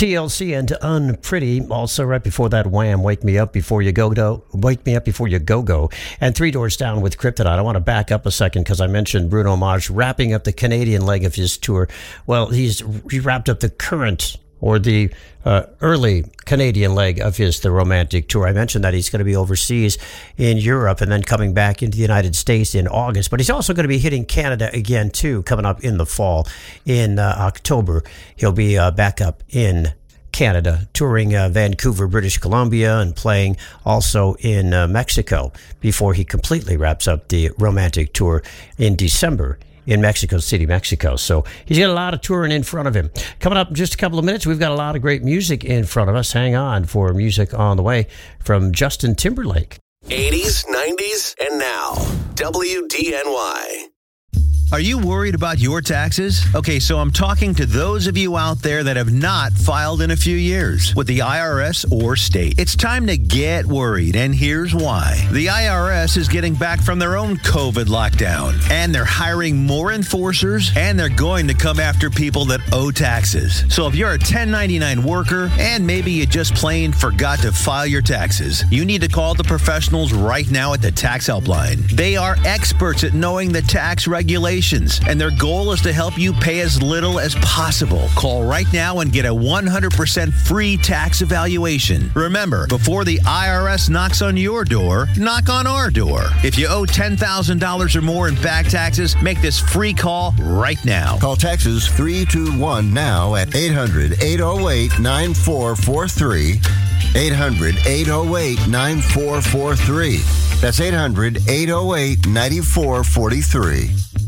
TLC and Unpretty. Also, right before that, Wham! Wake Me Up Before You Go. Wake Me Up Before You Go. And Three Doors Down with Kryptonite. I want to back up a second because I mentioned Bruno Mars wrapping up the Canadian leg of his tour. Well, he wrapped up the current or the early Canadian leg of the Romantic Tour. I mentioned that he's going to be overseas in Europe and then coming back into the United States in August. But he's also going to be hitting Canada again, too, coming up in the fall. In October, he'll be back up in Canada, touring Vancouver, British Columbia, and playing also in Mexico before he completely wraps up the Romantic Tour in December in Mexico City, Mexico. So he's got a lot of touring in front of him. Coming up in just a couple of minutes, we've got a lot of great music in front of us. Hang on for music on the way from Justin Timberlake. 80s, 90s, and now. WDNY. Are you worried about your taxes? Okay, so I'm talking to those of you out there that have not filed in a few years with the IRS or state. It's time to get worried, and here's why. The IRS is getting back from their own COVID lockdown, and they're hiring more enforcers, and they're going to come after people that owe taxes. So if you're a 1099 worker, and maybe you just plain forgot to file your taxes, you need to call the professionals right now at the Tax Helpline. They are experts at knowing the tax regulations, and their goal is to help you pay as little as possible. Call right now and get a 100% free tax evaluation. Remember, before the IRS knocks on your door, knock on our door. If you owe $10,000 or more in back taxes, make this free call right now. Call Texas 321 now at 800-808-9443. 800-808-9443. That's 800-808-9443.